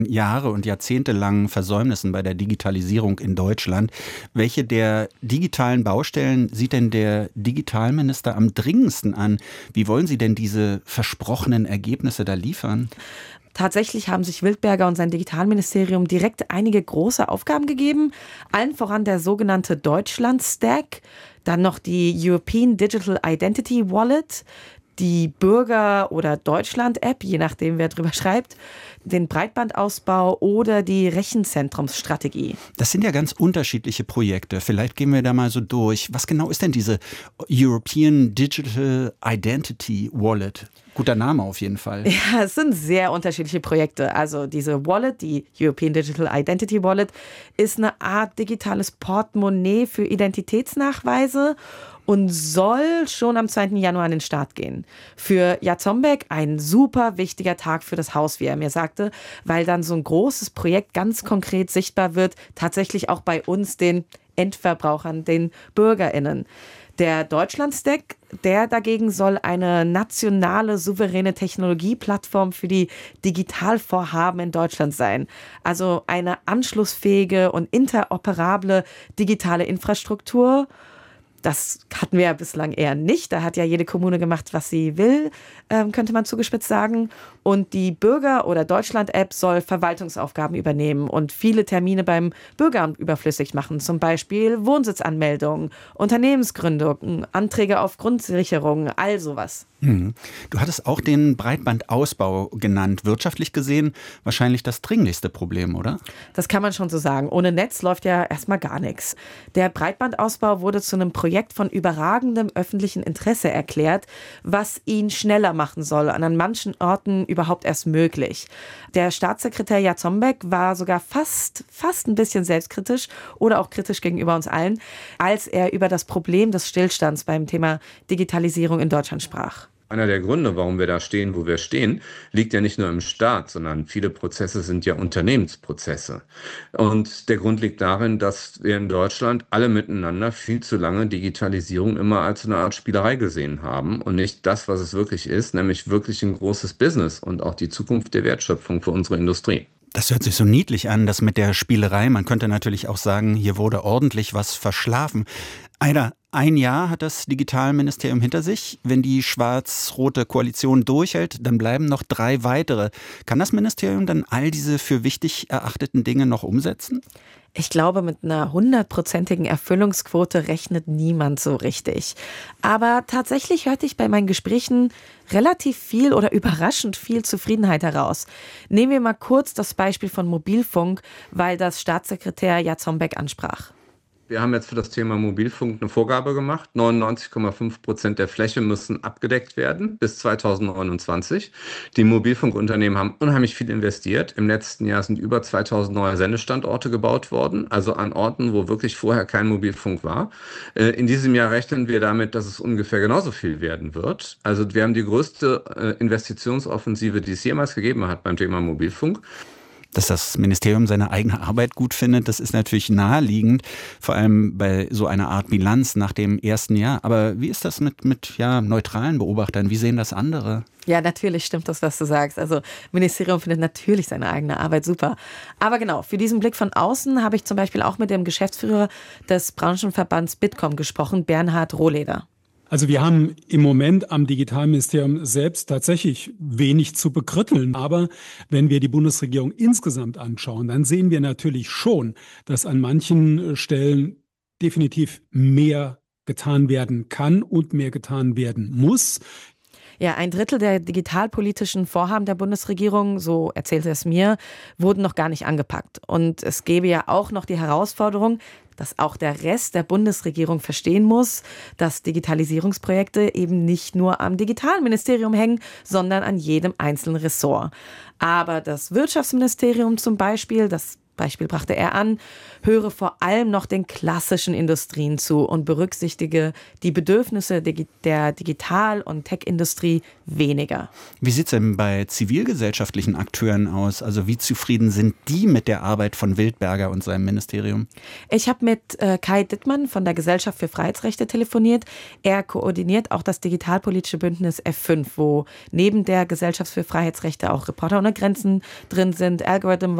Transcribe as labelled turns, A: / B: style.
A: Jahre- und jahrzehntelangen Versäumnissen bei der Digitalisierung in Deutschland. Welche der digitalen Baustellen sieht denn der Digitalminister am dringendsten an? Wie wollen Sie denn diese versprochenen Ergebnisse da liefern?
B: Tatsächlich haben sich Wildberger und sein Digitalministerium direkt einige große Aufgaben gegeben. Allen voran der sogenannte Deutschland-Stack, dann noch die European Digital Identity Wallet, die Bürger- oder Deutschland-App, je nachdem, wer drüber schreibt, den Breitbandausbau oder die Rechenzentrumsstrategie.
A: Das sind ja ganz unterschiedliche Projekte. Vielleicht gehen wir da mal so durch. Was genau ist denn diese European Digital Identity Wallet? Guter Name auf jeden Fall.
B: Ja, es sind sehr unterschiedliche Projekte. Also diese Wallet, die European Digital Identity Wallet, ist eine Art digitales Portemonnaie für Identitätsnachweise und soll schon am 2. Januar an den Start gehen. Für Jatzombeck ein super wichtiger Tag für das Haus, wie er mir sagte, weil dann so ein großes Projekt ganz konkret sichtbar wird, tatsächlich auch bei uns, den Endverbrauchern, den BürgerInnen. Der Deutschland-Stack, der dagegen soll eine nationale, souveräne Technologieplattform für die Digitalvorhaben in Deutschland sein. Also eine anschlussfähige und interoperable digitale Infrastruktur. Das hatten wir ja bislang eher nicht. Da hat ja jede Kommune gemacht, was sie will, könnte man zugespitzt sagen. Und die Bürger- oder Deutschland-App soll Verwaltungsaufgaben übernehmen und viele Termine beim Bürgeramt überflüssig machen. Zum Beispiel Wohnsitzanmeldungen, Unternehmensgründungen, Anträge auf Grundsicherung, all sowas.
A: Du hattest auch den Breitbandausbau genannt. Wirtschaftlich gesehen wahrscheinlich das dringlichste Problem, oder?
B: Das kann man schon so sagen. Ohne Netz läuft ja erstmal gar nichts. Der Breitbandausbau wurde zu einem Projekt von überragendem öffentlichen Interesse erklärt, was ihn schneller machen soll, an manchen Orten überhaupt erst möglich. Der Staatssekretär Jatzombeck war sogar fast ein bisschen selbstkritisch oder auch kritisch gegenüber uns allen, als er über das Problem des Stillstands beim Thema Digitalisierung in Deutschland sprach.
C: Einer der Gründe, warum wir da stehen, wo wir stehen, liegt ja nicht nur im Staat, sondern viele Prozesse sind ja Unternehmensprozesse. Und der Grund liegt darin, dass wir in Deutschland alle miteinander viel zu lange Digitalisierung immer als eine Art Spielerei gesehen haben und nicht das, was es wirklich ist, nämlich wirklich ein großes Business und auch die Zukunft der Wertschöpfung für unsere Industrie.
A: Das hört sich so niedlich an, das mit der Spielerei. Man könnte natürlich auch sagen, hier wurde ordentlich was verschlafen. Ein Jahr hat das Digitalministerium hinter sich. Wenn die schwarz-rote Koalition durchhält, dann bleiben noch 3 weitere. Kann das Ministerium dann all diese für wichtig erachteten Dinge noch umsetzen?
B: Ich glaube, mit einer 100%igen Erfüllungsquote rechnet niemand so richtig. Aber tatsächlich hörte ich bei meinen Gesprächen relativ viel oder überraschend viel Zufriedenheit heraus. Nehmen wir mal kurz das Beispiel von Mobilfunk, weil das Staatssekretär Jatzombeck ansprach.
C: Wir haben jetzt für das Thema Mobilfunk eine Vorgabe gemacht. 99,5% der Fläche müssen abgedeckt werden bis 2029. Die Mobilfunkunternehmen haben unheimlich viel investiert. Im letzten Jahr sind über 2000 neue Sendestandorte gebaut worden, also an Orten, wo wirklich vorher kein Mobilfunk war. In diesem Jahr rechnen wir damit, dass es ungefähr genauso viel werden wird. Also wir haben die größte Investitionsoffensive, die es jemals gegeben hat beim Thema Mobilfunk.
A: Dass das Ministerium seine eigene Arbeit gut findet, das ist natürlich naheliegend, vor allem bei so einer Art Bilanz nach dem ersten Jahr. Aber wie ist das mit neutralen Beobachtern? Wie sehen das andere?
B: Ja, natürlich stimmt das, was du sagst. Also Ministerium findet natürlich seine eigene Arbeit super. Aber genau, für diesen Blick von außen habe ich zum Beispiel auch mit dem Geschäftsführer des Branchenverbands Bitkom gesprochen, Bernhard Rohleder.
D: Also wir haben im Moment am Digitalministerium selbst tatsächlich wenig zu bekritteln. Aber wenn wir die Bundesregierung insgesamt anschauen, dann sehen wir natürlich schon, dass an manchen Stellen definitiv mehr getan werden kann und mehr getan werden muss.
B: Ja, 1/3 der digitalpolitischen Vorhaben der Bundesregierung, so erzählte es mir, wurden noch gar nicht angepackt. Und es gäbe ja auch noch die Herausforderung, dass auch der Rest der Bundesregierung verstehen muss, dass Digitalisierungsprojekte eben nicht nur am Digitalministerium hängen, sondern an jedem einzelnen Ressort. Aber das Wirtschaftsministerium zum Beispiel, das Beispiel brachte er an, höre vor allem noch den klassischen Industrien zu und berücksichtige die Bedürfnisse der Digital- und Tech-Industrie weniger.
A: Wie sieht es denn bei zivilgesellschaftlichen Akteuren aus? Also wie zufrieden sind die mit der Arbeit von Wildberger und seinem Ministerium?
B: Ich habe mit Kai Dittmann von der Gesellschaft für Freiheitsrechte telefoniert. Er koordiniert auch das digitalpolitische Bündnis F5, wo neben der Gesellschaft für Freiheitsrechte auch Reporter ohne Grenzen drin sind, Algorithm